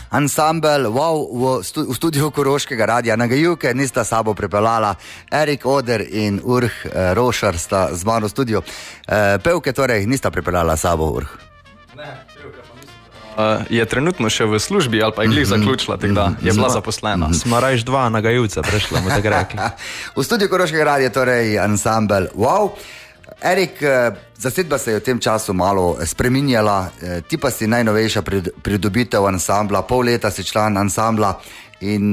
Ansambel Wow v studiu Koroškega radia Nagajivke nista sabo pripeljala Erik Oder in Urh Rošar sta z mano v studiu. Pevke torej nista pripeljala sabo, Urh? Ne, pevka pa mislim, je trenutno še v službi ali pa je glih zaključila, tako da je bila zaposlena. Smo rajš 2 Nagajivca prešla, mu tako rekli. V studiu Koroškega radia torej ansambel Wow. Erik, zasedba se je v tem času malo spreminjala, ti pa si najnovejša pridobitev ansambla, pol leta si član ansambla in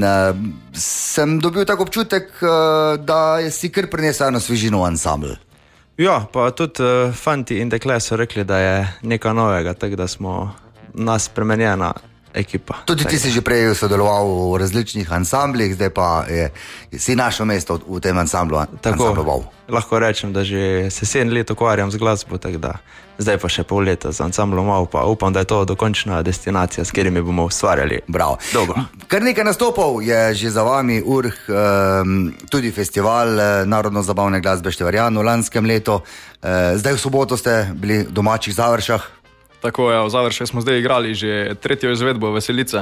sem dobil tak občutek, da si kar prinesel eno svežino v ansambl. Ja, pa tudi fanti in dekle so rekli, da je nekaj novega, tako da smo nas spremenjena ekipa. Tudi ti si že prej sodeloval v različnih ansamblih, zdaj pa si našel mesto v tem ansamblu. Tako, lahko rečem, da že se 7 let ukvarjam z glasbo, tako da zdaj pa še pol leta z ansamblom Wow, pa upam, da je to dokončna destinacija, s katerimi bomo ustvarjali. Bravo. Dobro. Kar nekaj nastopov je že za vami, Urh, tudi festival Narodno-zabavne glasbe Števarjan v lanskem letu. Zdaj v soboto ste bili v domačih Završah. Tako je, v Završah smo zdaj igrali že 3. izvedbo Veselice.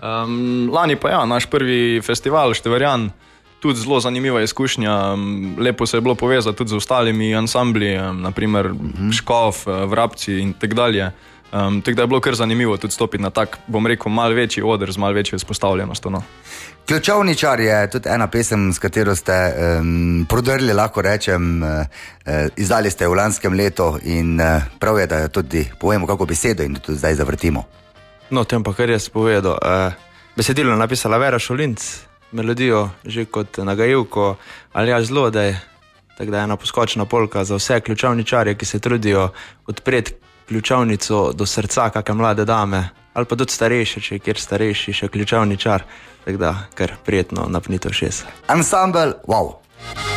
Lani pa ja, naš prvi festival Števarjan, tudi zelo zanimiva izkušnja, lepo se je bilo povezati tudi z ostalimi ansambli, naprimer Škof, Vrabci in tak dalje. Tako da je bilo kar zanimivo tudi stopiti na tak, bom rekel, mal večji oder z mal večjo izpostavljenostjo. No. Ključavničar je tudi ena pesem, s katero ste prodrli, lahko rečem, izdali ste v lanskem letu in prav je, da jo tudi povemo kako besedo in tudi zdaj zavrtimo. No, tem pa kar jaz povedal. Besedilo je napisala Vera Šolinc, melodijo že kot Nagajivko Aljaž Zlodej, tako da je ena poskočna polka za vse ključavničarje, ki se trudijo odpreti ključavnico do srca kakšne mlade dame, ali pa tudi starejše, če je kjer starejši še ključavničar, tako da kar prijetno napnite ušesa. Ansambel Wow.